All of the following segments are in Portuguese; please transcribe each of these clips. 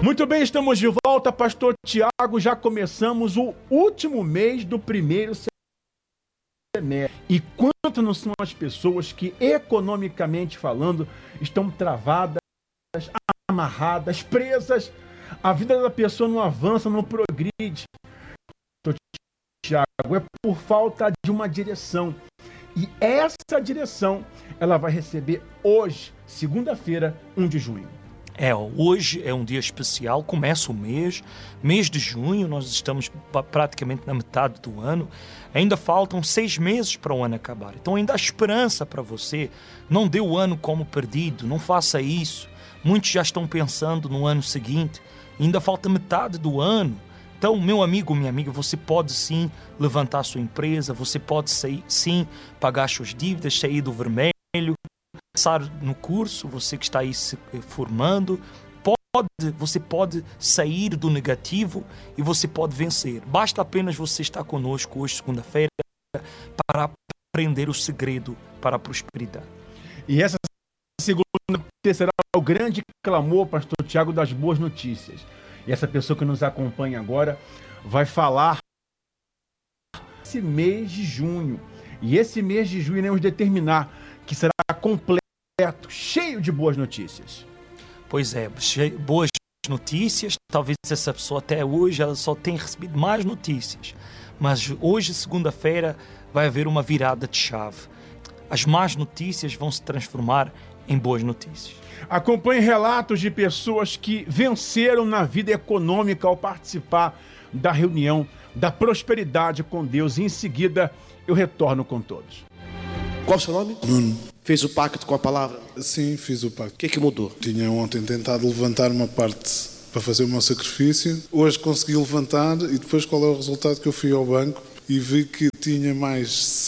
Muito bem, estamos de volta, pastor Tiago. Já começamos o último mês do primeiro semestre. E quanto não são as pessoas que, economicamente falando, estão travadas, amarradas, presas. A vida da pessoa não avança, não progride. Pastor Tiago, é por falta de uma direção. E essa direção, ela vai receber hoje, segunda-feira, 1 de junho. Hoje é um dia especial, começa o mês de junho, nós estamos praticamente na metade do ano, ainda faltam 6 meses para o ano acabar, então ainda há esperança para você. Não dê o ano como perdido, não faça isso. Muitos já estão pensando no ano seguinte, ainda falta metade do ano. Então, meu amigo, minha amiga, você pode sim levantar a sua empresa, você pode sim pagar as suas dívidas, sair do vermelho, passar no curso, você que está aí se formando, você pode sair do negativo e você pode vencer. Basta apenas você estar conosco hoje, segunda-feira, para aprender o segredo para a prosperidade. E essa segunda será o grande clamor, pastor Tiago, das boas notícias. E essa pessoa que nos acompanha agora vai falar esse mês de junho. E esse mês de junho iremos determinar que será completo, cheio de boas notícias. Pois é, boas notícias. Talvez essa pessoa até hoje ela só tenha recebido mais notícias. Mas hoje, segunda-feira, vai haver uma virada de chave. As más notícias vão se transformar em boas notícias. Acompanhe relatos de pessoas que venceram na vida econômica ao participar da reunião da prosperidade com Deus. E em seguida, eu retorno com todos. Qual o seu nome? Nuno. Fez o pacto com a palavra? Sim, fiz o pacto. O que é que mudou? Tinha ontem tentado levantar uma parte para fazer o meu sacrifício. Hoje consegui levantar e depois qual é o resultado? Que eu fui ao banco e vi que tinha mais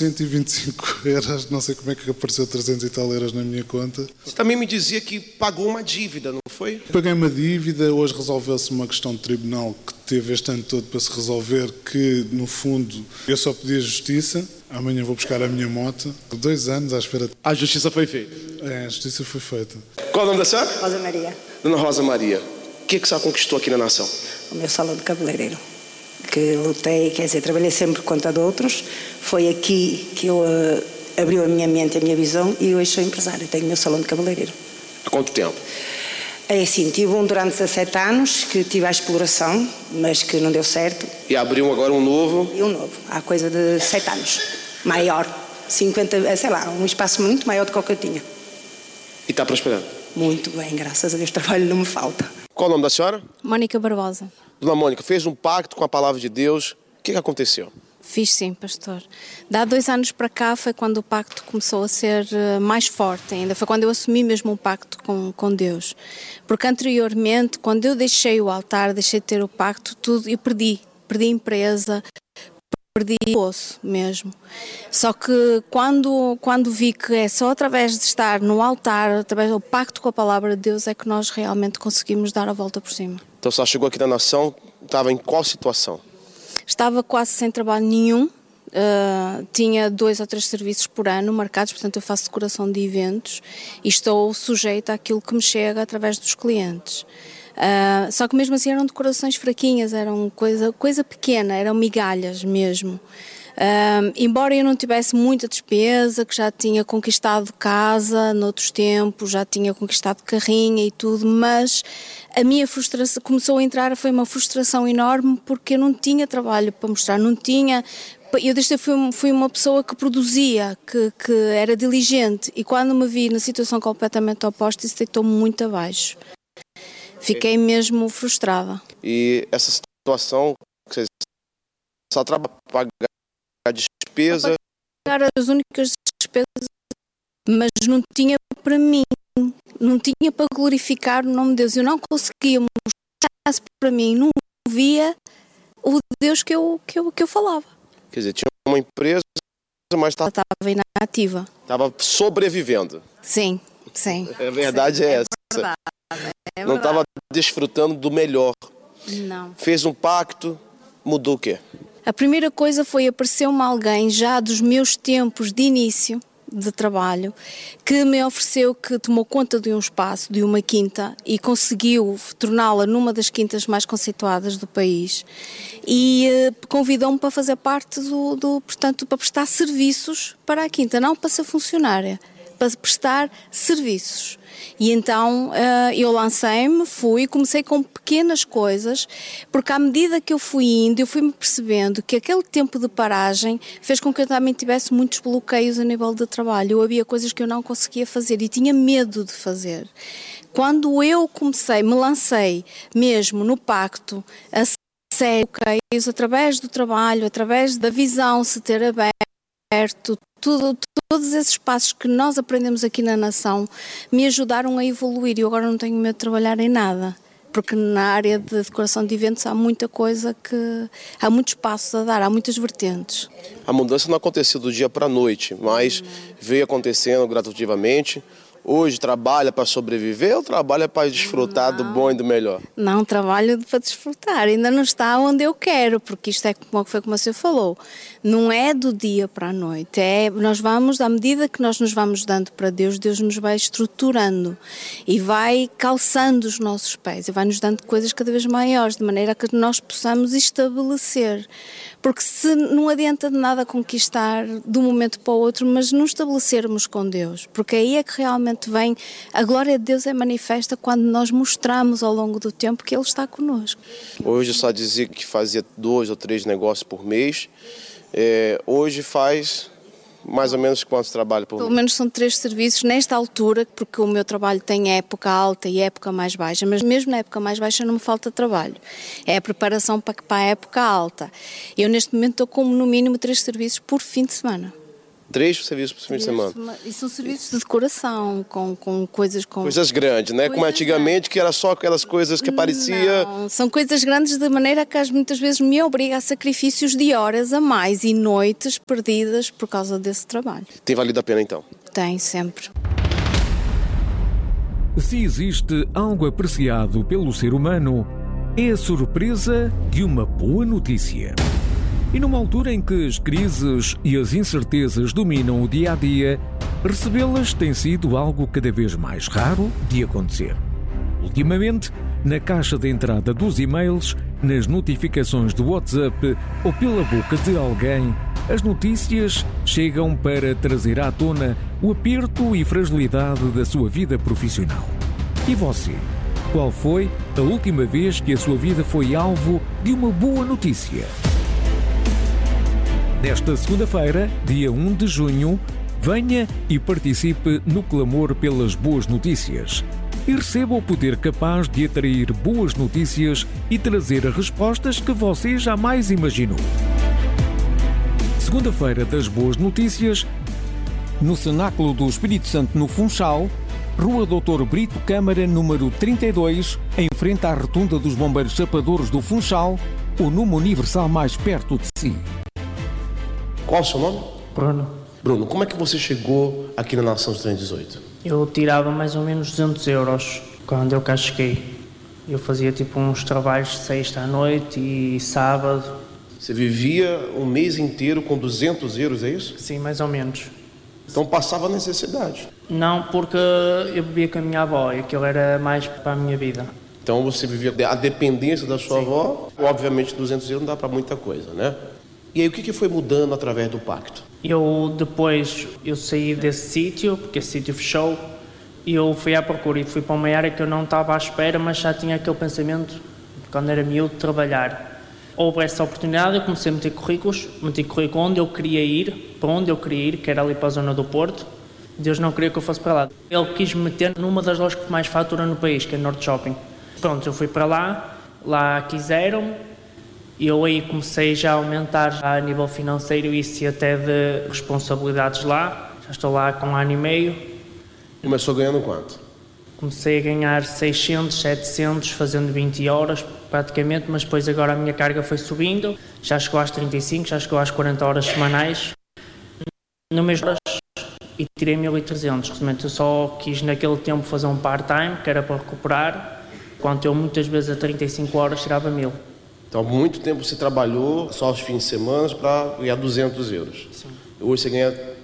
125 euros, não sei como é que apareceu 300 e tal euros na minha conta. Você também me dizia que pagou uma dívida, não foi? Paguei uma dívida, hoje resolveu-se uma questão de tribunal que teve este ano todo para se resolver, que no fundo eu só pedi a justiça. Amanhã vou buscar a minha moto. 2 anos à espera. A justiça foi feita? É, a justiça foi feita. Qual é o nome da senhora? Rosa Maria. Dona Rosa Maria, o que é que a senhora conquistou aqui na nação? O meu salão de cabeleireiro. Que lutei, quer dizer, trabalhei sempre por conta de outros. Foi aqui que eu abriu a minha mente, a minha visão, e hoje sou empresária. Tenho o meu salão de cabeleireiro. Há quanto tempo? É assim, tive um durante 17 anos, que tive a exploração, mas que não deu certo. E abriu agora um novo? E um novo, há coisa de 7 anos. Maior, 50, sei lá, um espaço muito maior do que o que eu tinha. E está prosperando? Muito bem, graças a Deus, trabalho não me falta. Qual o nome da senhora? Mónica Barbosa. Dona Mônica, fez um pacto com a palavra de Deus. O que aconteceu? Fiz sim, pastor. Há 2 anos para cá foi quando o pacto começou a ser mais forte ainda. Foi quando eu assumi mesmo um pacto com Deus. Porque anteriormente, quando eu deixei o altar, deixei de ter o pacto, tudo, eu perdi a empresa, perdi o poço mesmo. Só que quando vi que é só através de estar no altar, através do pacto com a palavra de Deus, é que nós realmente conseguimos dar a volta por cima. Então, você chegou aqui na nação, estava em qual situação? Estava quase sem trabalho nenhum, tinha 2 ou 3 serviços por ano marcados, portanto eu faço decoração de eventos e estou sujeita àquilo que me chega através dos clientes. Só que mesmo assim eram decorações fraquinhas, eram coisa pequena, eram migalhas mesmo. Embora eu não tivesse muita despesa, que já tinha conquistado casa noutros tempos, já tinha conquistado carrinha e tudo, mas a minha frustração começou a entrar, foi uma frustração enorme porque eu não tinha trabalho para mostrar, não tinha. Eu desde fui uma pessoa que produzia, que era diligente, e quando me vi na situação completamente oposta, isso deitou-me muito abaixo. Fiquei mesmo frustrada. E essa situação, você só trabalha para pagar despesa? Pagar as únicas despesas, mas não tinha para mim, não tinha para glorificar o nome de Deus. Eu não conseguia mostrar para mim, não via o Deus que eu falava. Quer dizer, tinha uma empresa, mas estava inativa. Estava sobrevivendo. Sim. A verdade é essa. Verdade. Não estava desfrutando do melhor. Não. Fez um pacto, mudou o quê? A primeira coisa foi aparecer-me alguém já dos meus tempos de início, de trabalho que me ofereceu, que tomou conta de um espaço, de uma quinta, e conseguiu torná-la numa das quintas mais conceituadas do país, e convidou-me para fazer parte portanto, para prestar serviços para a quinta, não para ser funcionária, para prestar serviços. E então eu lancei-me, comecei com pequenas coisas, porque à medida que eu fui indo, eu fui-me percebendo que aquele tempo de paragem fez com que eu também tivesse muitos bloqueios a nível de trabalho. Havia coisas que eu não conseguia fazer e tinha medo de fazer. Quando eu me lancei mesmo no pacto, a sério, bloqueios através do trabalho, através da visão se ter aberto, todos esses passos que nós aprendemos aqui na Nação me ajudaram a evoluir e eu agora não tenho medo de trabalhar em nada, porque na área de decoração de eventos há muita coisa há muitos passos a dar, há muitas vertentes. A mudança não aconteceu do dia para a noite, mas veio acontecendo gradativamente. Hoje trabalha para sobreviver ou trabalha para desfrutar do bom e do melhor? Não, trabalho para desfrutar. Ainda não está onde eu quero, porque isto foi como você falou. Não é do dia para a noite. Nós vamos, à medida que nós nos vamos dando para Deus, Deus nos vai estruturando e vai calçando os nossos pés e vai nos dando coisas cada vez maiores, de maneira que nós possamos estabelecer. Porque se não adianta de nada conquistar de um momento para o outro, mas não estabelecermos com Deus, porque aí é que realmente vem, a glória de Deus é manifesta quando nós mostramos ao longo do tempo que Ele está connosco. Hoje só dizia que fazia 2 ou 3 negócios por mês, hoje faz mais ou menos quantos trabalhos por mês? Pelo menos são 3 serviços nesta altura, porque o meu trabalho tem época alta e época mais baixa, mas mesmo na época mais baixa não me falta trabalho. É a preparação para a época alta. Eu neste momento estou com no mínimo 3 serviços por fim de semana. 3 serviços por fim de semana? E são serviços de decoração, com coisas... Coisas grandes, né? Como antigamente, que era só aquelas coisas que aparecia... Não, são coisas grandes de maneira que muitas vezes me obriga a sacrifícios de horas a mais e noites perdidas por causa desse trabalho. Tem valido a pena então? Tem, sempre. Se existe algo apreciado pelo ser humano, é a surpresa de uma boa notícia. E numa altura em que as crises e as incertezas dominam o dia-a-dia, recebê-las tem sido algo cada vez mais raro de acontecer. Ultimamente, na caixa de entrada dos e-mails, nas notificações do WhatsApp ou pela boca de alguém, as notícias chegam para trazer à tona o aperto e fragilidade da sua vida profissional. E você? Qual foi a última vez que a sua vida foi alvo de uma boa notícia? Nesta segunda-feira, dia 1 de junho, venha e participe no clamor pelas boas notícias e receba o poder capaz de atrair boas notícias e trazer respostas que você jamais imaginou. Segunda-feira das Boas Notícias, no Cenáculo do Espírito Santo, no Funchal, Rua Doutor Brito Câmara, número 32, em frente à Rotunda dos Bombeiros Chapadores do Funchal, o número universal mais perto de si. Qual o seu nome? Bruno. Bruno, como é que você chegou aqui na Nação 318? Eu tirava mais ou menos 200 euros quando eu cá cheguei. Eu fazia tipo uns trabalhos de sexta à noite e sábado. Você vivia um mês inteiro com 200 euros, é isso? Sim, mais ou menos. Então passava necessidade? Não, porque eu bebia com a minha avó e aquilo era mais para a minha vida. Então você vivia a dependência da sua avó, obviamente 200 euros não dá para muita coisa, né? E aí o que foi mudando através do pacto? Depois eu saí desse sítio, porque esse sítio fechou, e eu fui à procura e fui para uma área que eu não estava à espera, mas já tinha aquele pensamento, quando era miúdo, de trabalhar. Houve essa oportunidade, eu comecei a meter currículo onde eu queria ir, para onde eu queria ir, que era ali para a zona do Porto. Deus não queria que eu fosse para lá. Ele quis me meter numa das lojas que mais fatura no país, que é Norte Shopping. Pronto, eu fui para lá quiseram-me, e eu aí comecei já a aumentar a nível financeiro isso e até de responsabilidades lá. Já estou lá com 1 ano e meio. Começou ganhando quanto? Comecei a ganhar 600, 700, fazendo 20 horas praticamente, mas depois agora a minha carga foi subindo. Já chegou às 35, já chegou às 40 horas semanais. No mês e tirei 1.300. Resumindo, eu só quis naquele tempo fazer um part-time, que era para recuperar, enquanto eu muitas vezes a 35 horas tirava 1.000. Então, há muito tempo você trabalhou só aos fins de semana para ganhar 200 euros. Sim. Hoje você ganha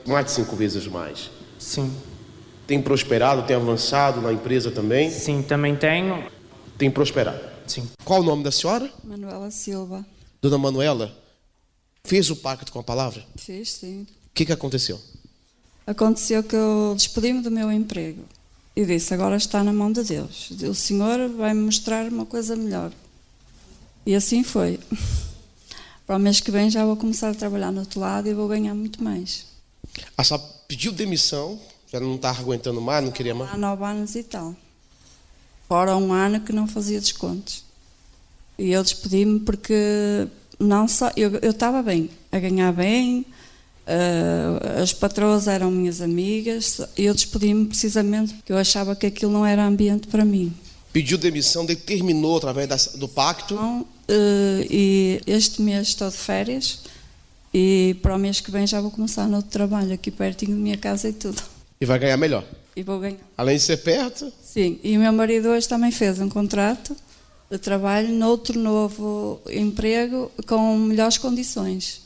Mais de 5 vezes mais. Sim. Tem prosperado, tem avançado na empresa também? Sim, também tenho. Tem prosperado? Sim. Qual o nome da senhora? Manuela Silva. Dona Manuela, fez o pacto com a palavra? Fiz, sim. O que aconteceu? Aconteceu que eu despedi-me do meu emprego e disse, agora está na mão de Deus. O Senhor vai-me mostrar uma coisa melhor. E assim foi. Para o mês que vem já vou começar a trabalhar no outro lado e vou ganhar muito mais. A senhora pediu demissão, já não estava aguentando mais, não queria mais? Há 9 anos e tal. Fora 1 ano que não fazia descontos. E eu despedi-me porque não só eu estava bem, a ganhar bem, as patroas eram minhas amigas, e eu despedi-me precisamente porque eu achava que aquilo não era ambiente para mim. Pediu demissão, determinou através do pacto? Então, e este mês estou de férias e para o mês que vem já vou começar no outro trabalho, aqui pertinho da minha casa e tudo. E vai ganhar melhor? E vou ganhar. Além de ser perto? Sim, e o meu marido hoje também fez um contrato de trabalho noutro novo emprego com melhores condições.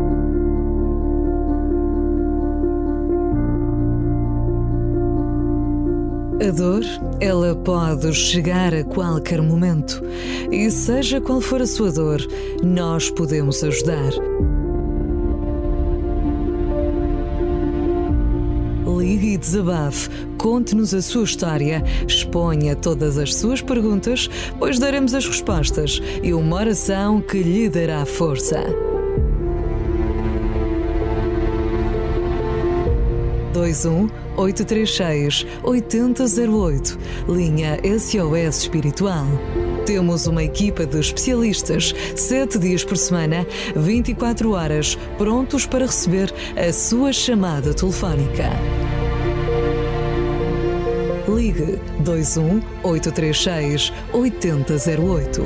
A dor, ela pode chegar a qualquer momento. E seja qual for a sua dor, nós podemos ajudar. Ligue e desabafe, conte-nos a sua história, exponha todas as suas perguntas, pois daremos as respostas e uma oração que lhe dará força. 21-836-8008, linha SOS Espiritual. Temos uma equipa de especialistas, 7 dias por semana, 24 horas, prontos para receber a sua chamada telefónica. Ligue 21-836-8008.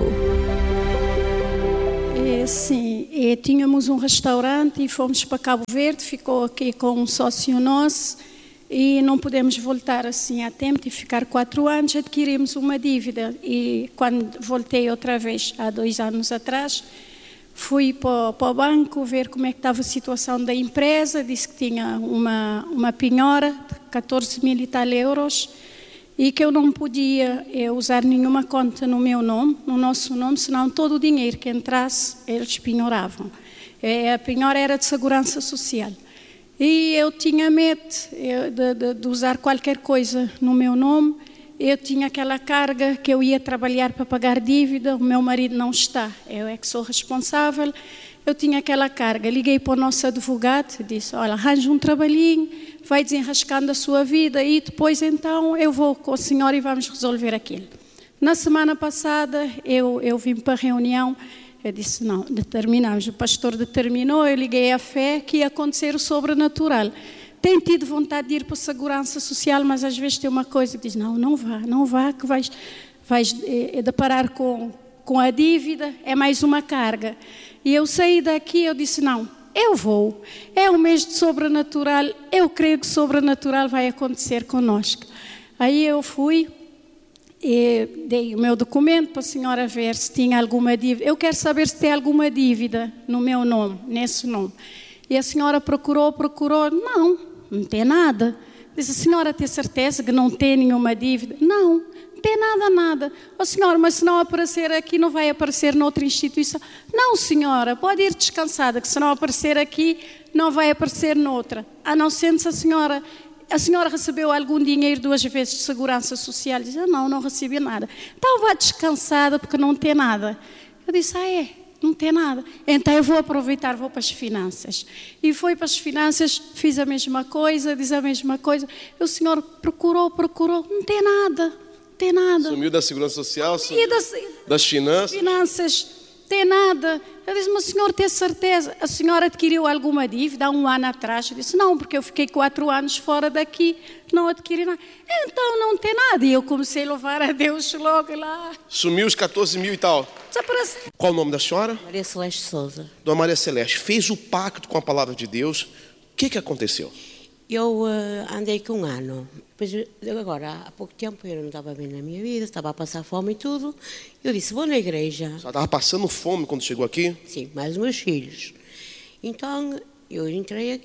Sim, tínhamos um restaurante e fomos para Cabo Verde, ficou aqui com um sócio nosso e não pudemos voltar assim a tempo de ficar 4 anos, adquirimos uma dívida e quando voltei outra vez, há 2 anos atrás, fui para o banco ver como é que estava a situação da empresa, disse que tinha uma penhora de 14 mil e tal euros e que eu não podia usar nenhuma conta no meu nome, no nosso nome, senão todo o dinheiro que entrasse, eles penhoravam. A penhora era de segurança social. E eu tinha medo de usar qualquer coisa no meu nome. Eu tinha aquela carga que eu ia trabalhar para pagar dívida, o meu marido não está, eu é que sou responsável. Eu tinha aquela carga, liguei para o nosso advogado, disse, olha, arranja um trabalhinho, vai desenrascando a sua vida e depois então eu vou com a senhora e vamos resolver aquilo. Na semana passada eu vim para a reunião, eu disse, não, determinamos, o pastor determinou, eu liguei a fé que ia acontecer o sobrenatural. Tenho tido vontade de ir para a segurança social, mas às vezes tem uma coisa que diz, não vá, que vais deparar com a dívida, é mais uma carga. E eu saí daqui, eu disse, não, eu vou. É um mês de sobrenatural, eu creio que sobrenatural vai acontecer conosco. Aí eu fui e dei o meu documento para a senhora ver se tinha alguma dívida. Eu quero saber se tem alguma dívida no meu nome, nesse nome. E a senhora procurou, não tem nada. Disse, a senhora tem certeza que não tem nenhuma dívida? Não tem nada. Ó senhora, mas se não aparecer aqui, não vai aparecer noutra instituição? Não, senhora, pode ir descansada, que se não aparecer aqui, não vai aparecer noutra. A não ser se a senhora recebeu algum dinheiro 2 vezes de segurança social. Diz, não recebi nada. Então vá descansada, porque não tem nada. Eu disse, não tem nada. Então eu vou aproveitar, vou para as finanças. E fui para as finanças, fiz a mesma coisa, diz a mesma coisa. E o senhor procurou, não tem nada. Sumiu da segurança social, das finanças. Tem nada. Eu disse, mas o senhor tem certeza? A senhora adquiriu alguma dívida há 1 ano atrás? Eu disse, não, porque eu fiquei 4 anos fora daqui, não adquiri nada. Então não tem nada. E eu comecei a louvar a Deus logo lá. Sumiu os 14 mil e tal. Desapareceu. Qual o nome da senhora? Maria Celeste Souza. Dona Maria Celeste, fez o pacto com a palavra de Deus. O que aconteceu? Eu andei com 1 ano. Depois, agora, há pouco tempo, eu não estava bem na minha vida, estava a passar fome e tudo. Eu disse, vou na igreja. Você estava passando fome quando chegou aqui? Sim, mais os meus filhos. Então, eu entrei aqui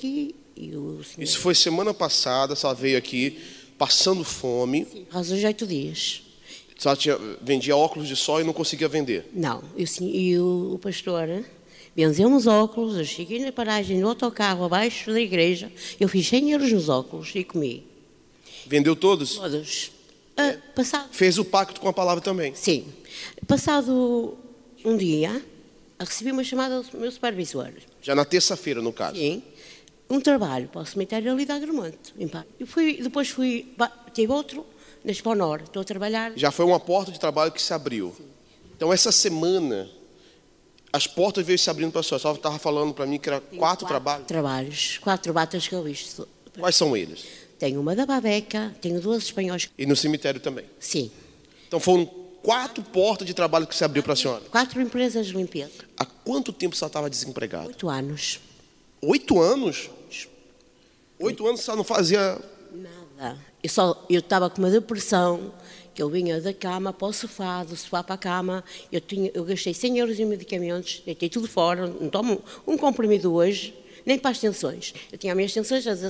E o senhor... Isso foi semana passada, a senhora veio aqui passando fome. Sim, faz uns 8 dias. A senhora vendia óculos de sol e não conseguia vender. Não, e o pastor benzeu-me os óculos, eu cheguei na paragem do autocarro abaixo da igreja, eu fiz 100 euros nos óculos e comi. Vendeu todos? Todos. Passado... Fez o pacto com a palavra também? Sim. Passado um dia, recebi uma chamada do meu supervisor. Já na terça-feira, no caso? Sim. Um trabalho para o cemitério ali de Agramonte. Depois tive outro na Exponor. Estou a trabalhar. Já foi uma porta de trabalho que se abriu. Sim. Então, essa semana, as portas veio se abrindo para a senhora. A senhora estava falando para mim que era 4 trabalhos. 4 batas que eu vi. Quais são eles? Tenho uma da Babeca, tenho 2 espanhóis. E no cemitério também? Sim. Então foram 4 portas de trabalho que se abriu para a senhora? 4 empresas de limpeza. Há quanto tempo a senhora estava desempregada? 8 anos. 8 anos? 8 anos a senhora não fazia... Nada. Eu estava com uma depressão, que eu vinha da cama para o sofá, do sofá para a cama. Eu gastei 100 euros em medicamentos, deitei tudo fora, não tomo um comprimido hoje. Nem para as tensões. Eu tinha as minhas tensões a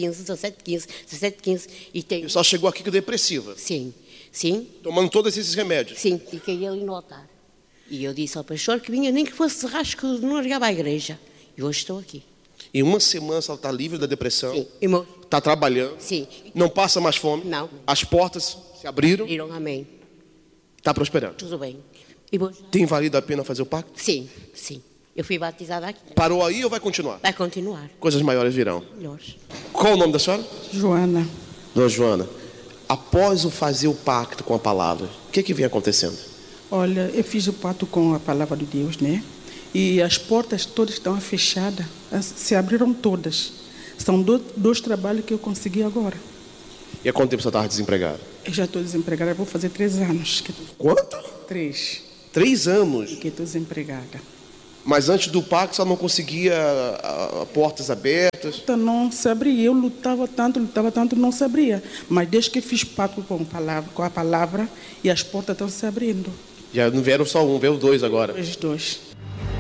17,15. E tenho... Só chegou aqui com depressiva? Sim. Tomando todos esses remédios? Sim, e caí ali no altar. E eu disse ao pastor que vinha, nem que fosse de rasco, não largava a igreja. E hoje estou aqui. Em uma semana ela está livre da depressão? Sim. Está trabalhando? Sim. Não passa mais fome? Não. As portas se abriram? Amém. Está prosperando? Tudo bem. Tem valido a pena fazer o pacto? Sim. Eu fui batizada aqui. Parou aí ou vai continuar? Vai continuar. Coisas maiores virão. Melhores. Qual o nome da senhora? Joana. Dona Joana, após o fazer o pacto com a palavra, o que vem acontecendo? Olha, eu fiz o pacto com a palavra de Deus, né? E as portas todas estão fechadas, se abriram todas. São 2 trabalhos que eu consegui agora. E há quanto tempo você estava desempregada? Eu já estou desempregada, eu vou fazer 3 anos. Quanto? 3. 3 anos? Que estou desempregada. Mas antes do pacto, você não conseguia portas abertas? Então não se abria. Eu lutava tanto, não se abria. Mas desde que fiz pacto com a palavra, e as portas estão se abrindo. Já não vieram só um, veio 2 agora. Os 2.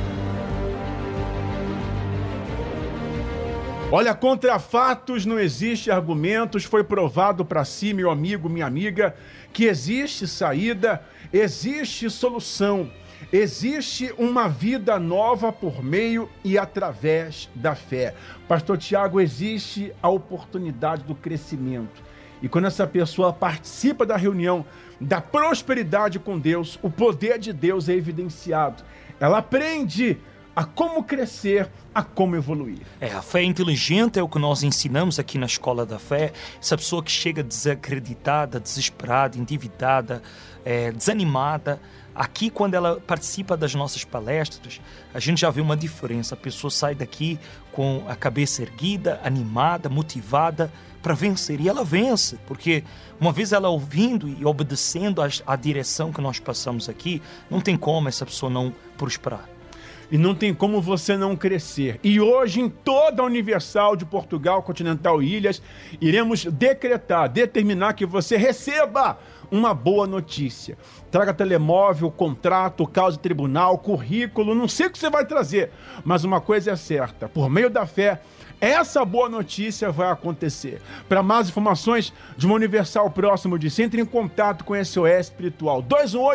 Olha, contra fatos não existe argumentos. Foi provado para si, meu amigo, minha amiga, que existe saída, existe solução. Existe uma vida nova por meio e através da fé. Pastor Tiago, existe a oportunidade do crescimento. E quando essa pessoa participa da reunião da prosperidade com Deus, o poder de Deus é evidenciado. Ela aprende a como crescer, a como evoluir. A fé inteligente é o que nós ensinamos aqui na Escola da Fé. Essa pessoa que chega desacreditada, desesperada, endividada, desanimada, aqui quando ela participa das nossas palestras, a gente já vê uma diferença. A pessoa sai daqui com a cabeça erguida, animada, motivada para vencer. E ela vence, porque uma vez ela ouvindo e obedecendo à direção que nós passamos aqui, não tem como essa pessoa não prosperar. E não tem como você não crescer. E hoje, em toda a Universal de Portugal, Continental e Ilhas, iremos determinar que você receba uma boa notícia. Traga telemóvel, contrato, causa de tribunal, currículo, não sei o que você vai trazer, mas uma coisa é certa, por meio da fé, essa boa notícia vai acontecer. Para mais informações de uma Universal próximo de si, entre em contato com SOS Espiritual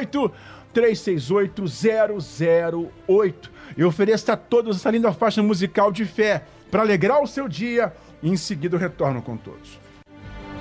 218-368-008. Eu ofereço a todos essa linda faixa musical de fé para alegrar o seu dia e em seguida eu retorno com todos.